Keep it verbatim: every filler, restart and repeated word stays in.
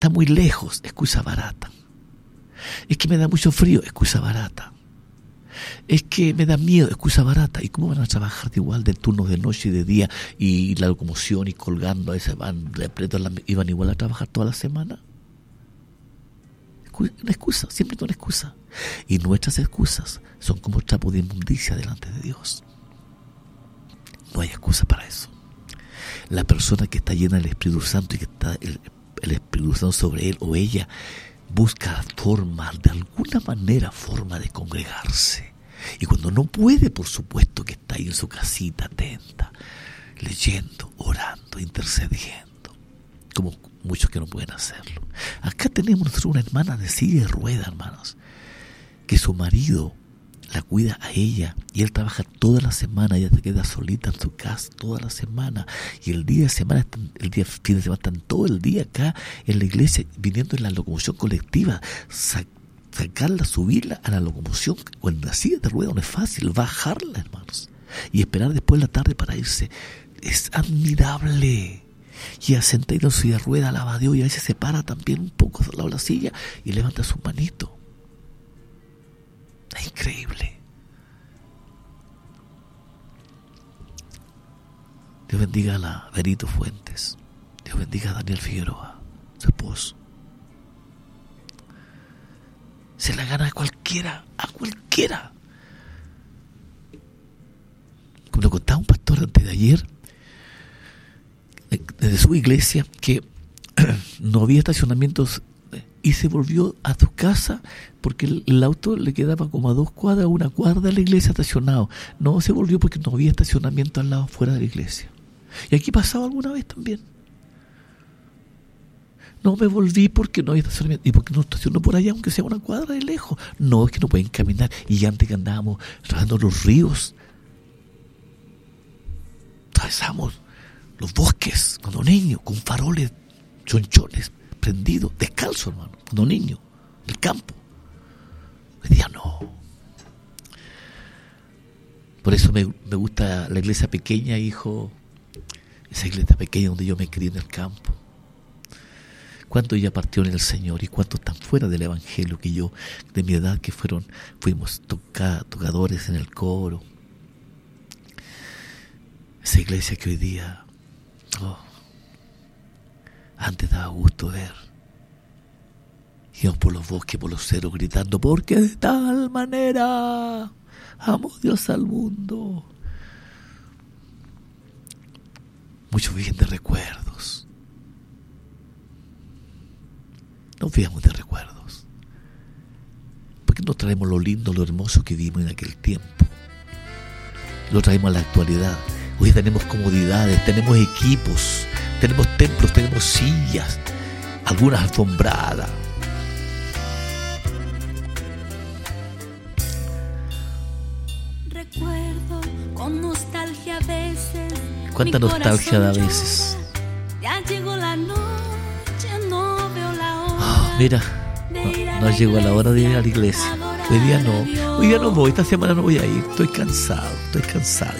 Está muy lejos, excusa barata. Es que me da mucho frío, excusa barata. Es que me da miedo, excusa barata. ¿Y cómo van a trabajar de igual de turnos de noche y de día y la locomoción y colgando, a veces van repletos, iban igual a trabajar toda la semana? Una excusa, siempre una excusa. Y nuestras excusas son como trapo de inmundicia delante de Dios. No hay excusa para eso. La persona que está llena del Espíritu Santo y que está el, el Espíritu Santo sobre él o ella busca forma, de alguna manera, forma de congregarse. Y cuando no puede, por supuesto que está ahí en su casita atenta, leyendo, orando, intercediendo, como muchos que no pueden hacerlo. Acá tenemos nosotros una hermana de silla de ruedas, hermanos, que su marido la cuida a ella y él trabaja toda la semana, ella se queda solita en su casa toda la semana y el día de semana, el día fin de semana están todo el día acá en la iglesia viniendo en la locomoción colectiva, sac, sacarla, subirla a la locomoción o en la silla de ruedas no es fácil, bajarla, hermanos, y esperar después de la tarde para irse. Es admirable. Y ella sentadita en su silla de ruedas alaba a Dios y a veces se para también un poco al lado de la silla y levanta su manito. Es increíble. Dios bendiga a la Benito Fuentes. Dios bendiga a Daniel Figueroa, su esposo. Se la gana a cualquiera, a cualquiera. Como lo contaba un pastor antes de ayer, desde su iglesia, que no había estacionamientos y se volvió a su casa porque el, el auto le quedaba como a dos cuadras, una cuadra de la iglesia estacionado. No se volvió porque no había estacionamiento al lado fuera de la iglesia. Y aquí pasaba alguna vez también. No me volví porque no había estacionamiento. ¿Y porque no estacionó por allá, aunque sea una cuadra de lejos? No, es que no pueden caminar. Y antes que andábamos trabajando los ríos, atravesamos los bosques cuando niño, con faroles, chonchones prendidos, descalzo, hermano, cuando niño, del campo. Hoy día no. Por eso me, me gusta la iglesia pequeña, hijo, esa iglesia pequeña donde yo me crié en el campo. ¿Cuántos ya partieron en el Señor y cuántos están fuera del Evangelio que yo, de mi edad, que fueron, fuimos toca, tocadores en el coro? Esa iglesia que hoy día, oh, antes daba gusto ver. Íbamos por los bosques, por los cerros, gritando, porque de tal manera amó Dios al mundo. Muchos viven de recuerdos. No vivamos de recuerdos. Porque no traemos lo lindo, lo hermoso que vimos en aquel tiempo. Lo traemos a la actualidad. Hoy tenemos comodidades, tenemos equipos, tenemos templos, tenemos sillas, algunas alfombradas. Recuerdo con nostalgia a veces. ¿Cuánta nostalgia da a veces? Ya llegó la noche, no veo la hora. Oh, mira, no, no llegó la hora de ir a la iglesia. Hoy día no, hoy día no voy, esta semana no voy a ir, estoy cansado, estoy cansado.